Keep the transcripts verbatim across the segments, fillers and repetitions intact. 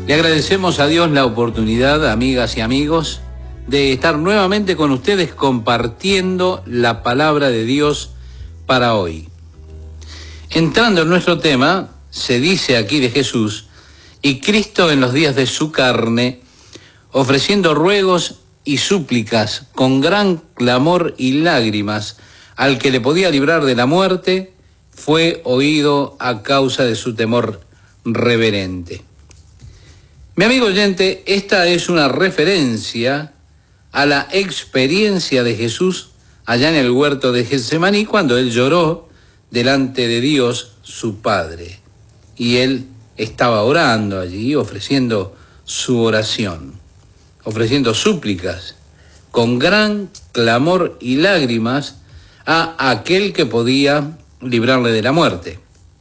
Le agradecemos a Dios la oportunidad, amigas y amigos, de estar nuevamente con ustedes compartiendo la palabra de Dios para hoy. Entrando en nuestro tema, se dice aquí de Jesús: y Cristo en los días de su carne, ofreciendo ruegos y súplicas con gran clamor y lágrimas al que le podía librar de la muerte, fue oído a causa de su temor reverente. Mi amigo oyente, esta es una referencia a la experiencia de Jesús allá en el huerto de Getsemaní, cuando él lloró delante de Dios su Padre. Y él estaba orando allí, ofreciendo su oración, ofreciendo súplicas con gran clamor y lágrimas a aquel que podía librarle de la muerte.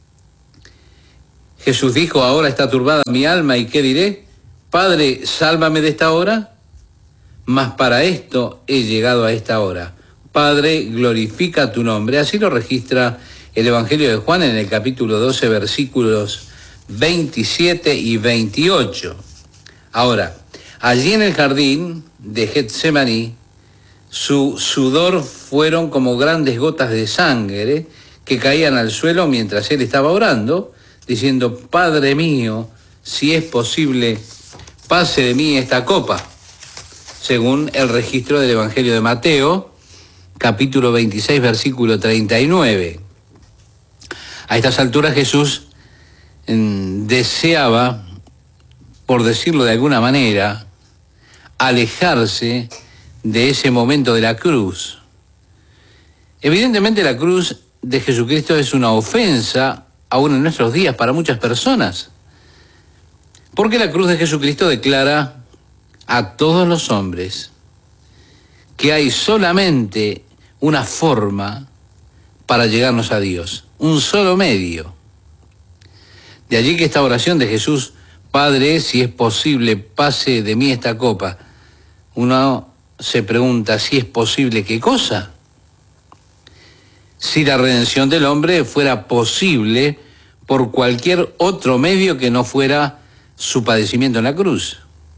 Jesús dijo: ahora está turbada mi alma, ¿y qué diré? Padre, sálvame de esta hora. Mas para esto he llegado a esta hora. Padre, glorifica tu nombre. Así lo registra el Evangelio de Juan en el capítulo doce, versículos veintisiete y veintiocho. Ahora, allí en el jardín de Getsemaní, su sudor fueron como grandes gotas de sangre que caían al suelo mientras él estaba orando, diciendo: Padre mío, si es posible, pase de mí esta copa, según el registro del Evangelio de Mateo, capítulo veintiséis, versículo treinta y nueve. A estas alturas Jesús mm, deseaba, por decirlo de alguna manera, alejarse de ese momento de la cruz. Evidentemente la cruz de Jesucristo es una ofensa aún en nuestros días para muchas personas, porque la cruz de Jesucristo declara a todos los hombres que hay solamente una forma para llegarnos a Dios, un solo medio. De allí que esta oración de Jesús: Padre, si es posible, pase de mí esta copa. Uno se pregunta: ¿si es posible qué cosa? Si la redención del hombre fuera posible por cualquier otro medio que no fuera su padecimiento en la cruz.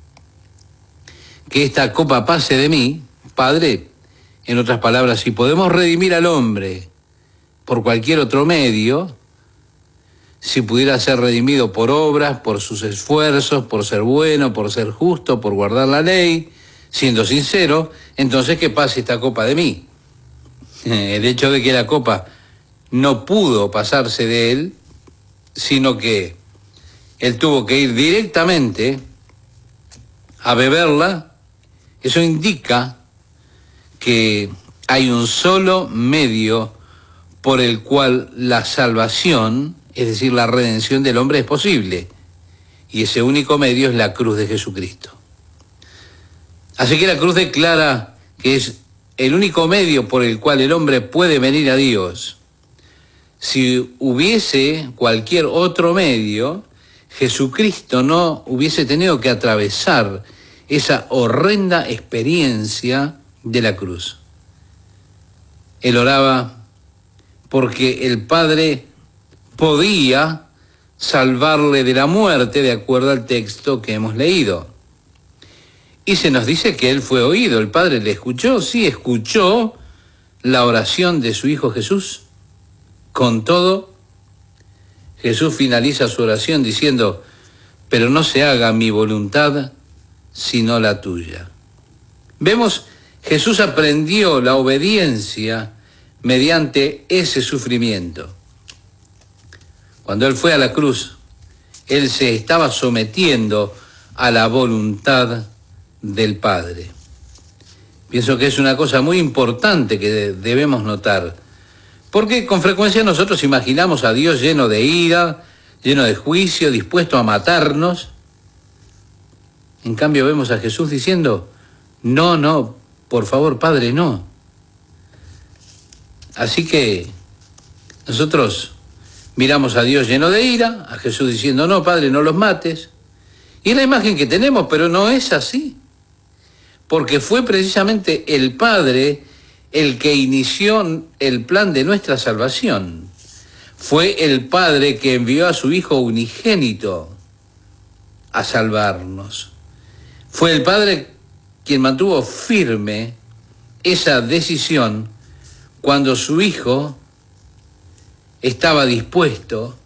Que esta copa pase de mí, Padre, en otras palabras, si podemos redimir al hombre por cualquier otro medio, si pudiera ser redimido por obras, por sus esfuerzos, por ser bueno, por ser justo, por guardar la ley, siendo sincero, entonces que pase esta copa de mí. El hecho de que la copa no pudo pasarse de él, sino que él tuvo que ir directamente a beberla, eso indica que hay un solo medio por el cual la salvación, es decir, la redención del hombre, es posible. Y ese único medio es la cruz de Jesucristo. Así que la cruz declara que es el único medio por el cual el hombre puede venir a Dios. Si hubiese cualquier otro medio, Jesucristo no hubiese tenido que atravesar esa horrenda experiencia de la cruz. Él oraba porque el Padre podía salvarle de la muerte, de acuerdo al texto que hemos leído. Y se nos dice que él fue oído. ¿El Padre le escuchó? Sí, escuchó la oración de su Hijo Jesús. Con todo, Jesús finaliza su oración diciendo: pero no se haga mi voluntad, sino la tuya. Vemos, Jesús aprendió la obediencia mediante ese sufrimiento. Cuando él fue a la cruz, él se estaba sometiendo a la voluntad del Padre. Pienso que es una cosa muy importante que debemos notar, porque con frecuencia nosotros imaginamos a Dios lleno de ira, lleno de juicio, dispuesto a matarnos. En cambio vemos a Jesús diciendo: no, no, por favor, Padre, no. Así que nosotros miramos a Dios lleno de ira, a Jesús diciendo: no, Padre, no los mates. Y es la imagen que tenemos, pero no es así. Porque fue precisamente el Padre el que inició el plan de nuestra salvación. Fue el Padre que envió a su Hijo unigénito a salvarnos. Fue el Padre quien mantuvo firme esa decisión cuando su Hijo estaba dispuesto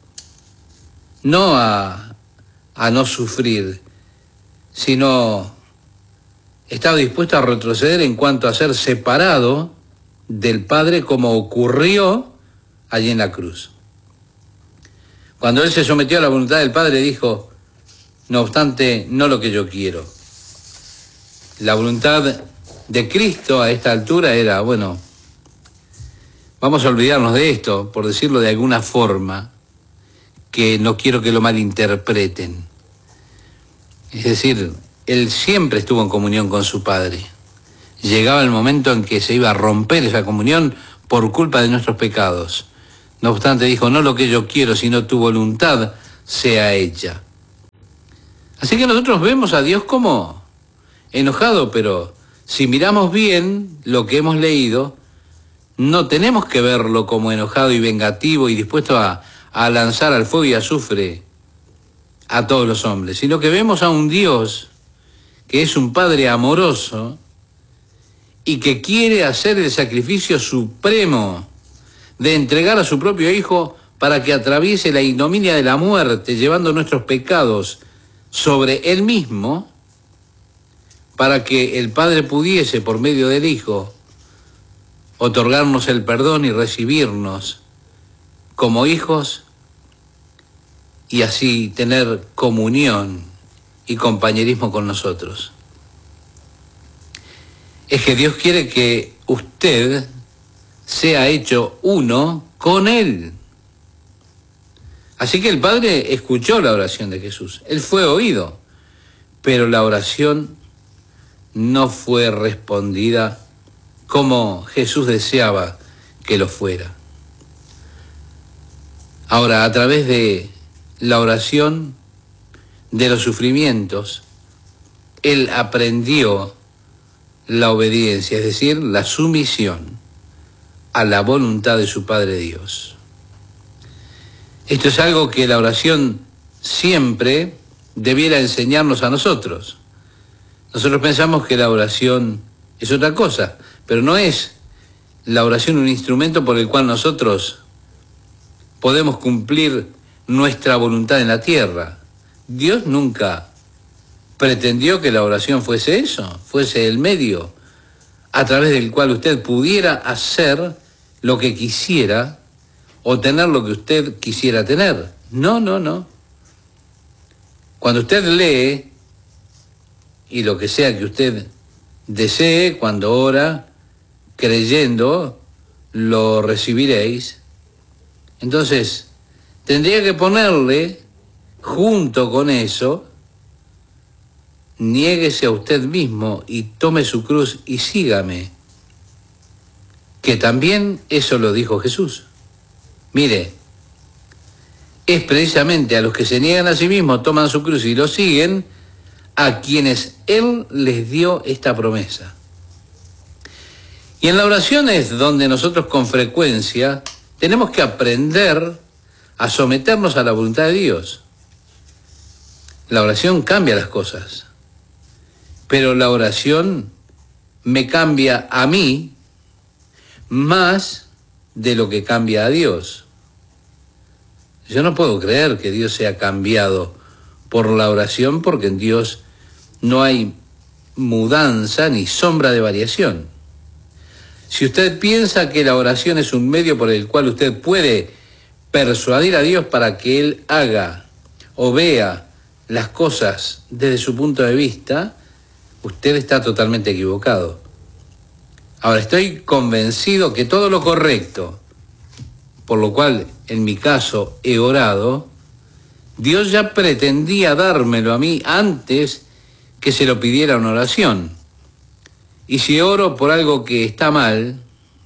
no a, a no sufrir, sino estaba dispuesto a retroceder en cuanto a ser separado del Padre, como ocurrió allí en la cruz. Cuando Él se sometió a la voluntad del Padre, dijo: no obstante, no lo que yo quiero. La voluntad de Cristo a esta altura era, bueno, vamos a olvidarnos de esto, por decirlo de alguna forma, que no quiero que lo malinterpreten. Es decir, Él siempre estuvo en comunión con su Padre. Llegaba el momento en que se iba a romper esa comunión por culpa de nuestros pecados. No obstante, dijo: no lo que yo quiero, sino tu voluntad sea hecha. Así que nosotros vemos a Dios como enojado, pero si miramos bien lo que hemos leído, no tenemos que verlo como enojado y vengativo y dispuesto a, a lanzar al fuego y azufre a todos los hombres, sino que vemos a un Dios que es un Padre amoroso y que quiere hacer el sacrificio supremo de entregar a su propio Hijo para que atraviese la ignominia de la muerte, llevando nuestros pecados sobre Él mismo, para que el Padre pudiese, por medio del Hijo, otorgarnos el perdón y recibirnos como hijos, y así tener comunión y compañerismo con nosotros. Es que Dios quiere que usted sea hecho uno con Él. Así que el Padre escuchó la oración de Jesús, Él fue oído, pero la oración no fue respondida como Jesús deseaba que lo fuera. Ahora, a través de la oración de los sufrimientos, Él aprendió la obediencia, es decir, la sumisión a la voluntad de su Padre Dios. Esto es algo que la oración siempre debiera enseñarnos a nosotros. Nosotros pensamos que la oración es otra cosa, pero no es la oración un instrumento por el cual nosotros podemos cumplir nuestra voluntad en la tierra. Dios nunca pretendió que la oración fuese eso, fuese el medio a través del cual usted pudiera hacer lo que quisiera o tener lo que usted quisiera tener. No, no, no. Cuando usted lee, y lo que sea que usted desee, cuando ora, creyendo, lo recibiréis. Entonces, tendría que ponerle, junto con eso, niéguese a usted mismo y tome su cruz y sígame. Que también eso lo dijo Jesús. Mire, es precisamente a los que se niegan a sí mismos, toman su cruz y lo siguen, a quienes Él les dio esta promesa. Y en la oración es donde nosotros con frecuencia tenemos que aprender a someternos a la voluntad de Dios. La oración cambia las cosas, pero la oración me cambia a mí más de lo que cambia a Dios. Yo no puedo creer que Dios sea cambiado por la oración, porque en Dios no hay mudanza ni sombra de variación. Si usted piensa que la oración es un medio por el cual usted puede persuadir a Dios para que Él haga o vea las cosas desde su punto de vista, usted está totalmente equivocado. Ahora, estoy convencido que todo lo correcto, por lo cual en mi caso he orado, Dios ya pretendía dármelo a mí antes que se lo pidiera una oración. Y si oro por algo que está mal,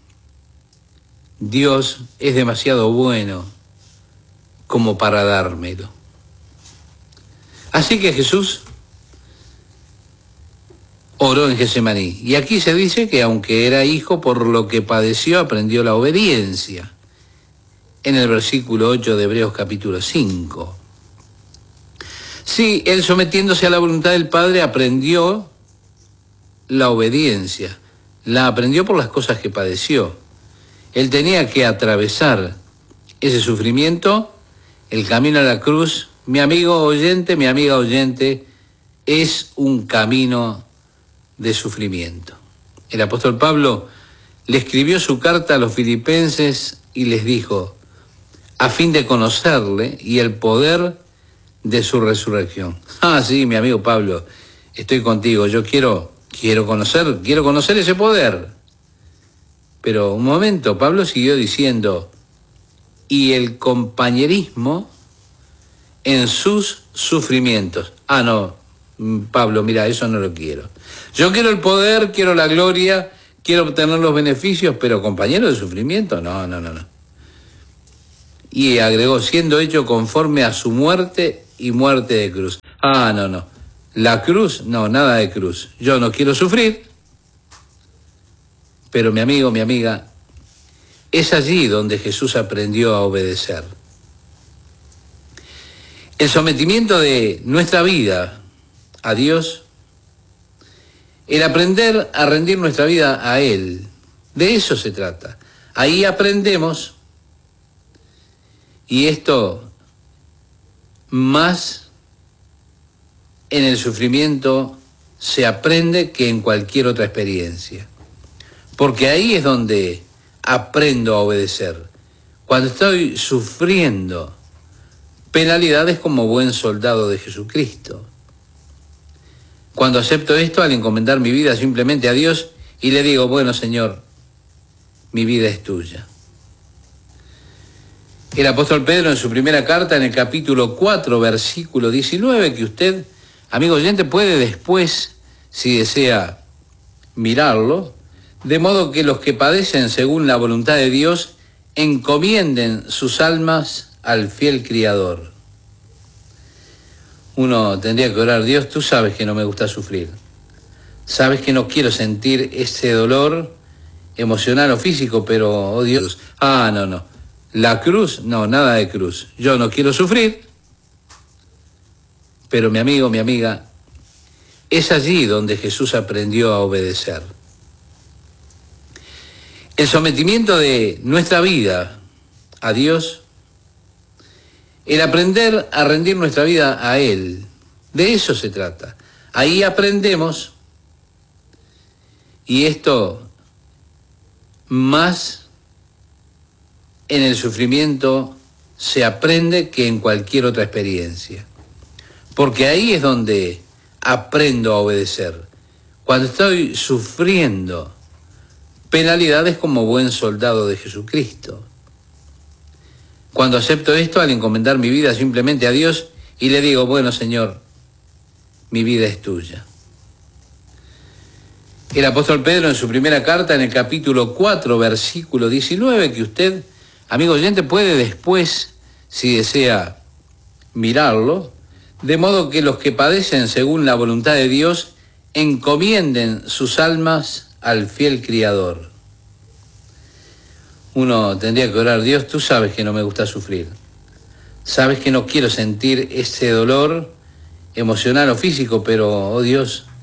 Dios es demasiado bueno como para dármelo. Así que Jesús oró en Getsemaní. Y aquí se dice que aunque era hijo, por lo que padeció, aprendió la obediencia. En el versículo ocho de Hebreos capítulo cinco. Sí, él sometiéndose a la voluntad del Padre aprendió la obediencia, la aprendió por las cosas que padeció. Él tenía que atravesar ese sufrimiento, el camino a la cruz. Mi amigo oyente, mi amiga oyente, es un camino de sufrimiento. El apóstol Pablo le escribió su carta a los filipenses y les dijo, a fin de conocerle y el poder de su resurrección. Ah, sí, mi amigo Pablo, estoy contigo, yo quiero, quiero conocer, quiero conocer ese poder. Pero un momento, Pablo siguió diciendo, y el compañerismo en sus sufrimientos. Ah, no, Pablo, mira, eso no lo quiero. Yo quiero el poder, quiero la gloria, quiero obtener los beneficios, pero compañero de sufrimiento, no, no, no, no. Y agregó, siendo hecho conforme a su muerte y muerte de cruz. Ah, no, no. La cruz, no, nada de cruz. Yo no quiero sufrir, pero mi amigo, mi amiga, es allí donde Jesús aprendió a obedecer. El sometimiento de nuestra vida a Dios, el aprender a rendir nuestra vida a Él, de eso se trata. Ahí aprendemos, y esto más en el sufrimiento se aprende que en cualquier otra experiencia. Porque ahí es donde aprendo a obedecer. Cuando estoy sufriendo penalidades como buen soldado de Jesucristo. Cuando acepto esto al encomendar mi vida simplemente a Dios y le digo, bueno, Señor, mi vida es tuya. El apóstol Pedro en su primera carta, en el capítulo cuatro, versículo diecinueve, que usted, amigo oyente, puede después, si desea, mirarlo, de modo que los que padecen según la voluntad de Dios encomienden sus almas al fiel Criador. Uno tendría que orar, Dios, tú sabes que no me gusta sufrir. Sabes que no quiero sentir ese dolor emocional o físico, pero, oh Dios, ah, no, no. La cruz, no, nada de cruz. Yo no quiero sufrir, pero mi amigo, mi amiga, es allí donde Jesús aprendió a obedecer. El sometimiento de nuestra vida a Dios, el aprender a rendir nuestra vida a Él, de eso se trata. Ahí aprendemos, y esto más en el sufrimiento se aprende que en cualquier otra experiencia. Porque ahí es donde aprendo a obedecer. Cuando estoy sufriendo penalidades como buen soldado de Jesucristo. Cuando acepto esto al encomendar mi vida simplemente a Dios y le digo, bueno, Señor, mi vida es tuya. El apóstol Pedro en su primera carta, en el capítulo cuatro, versículo diecinueve, que usted, amigo oyente, puede después, si desea, mirarlo, de modo que los que padecen según la voluntad de Dios encomienden sus almas al fiel Criador. Uno tendría que orar, Dios, tú sabes que no me gusta sufrir. Sabes que no quiero sentir ese dolor emocional o físico, pero, oh Dios,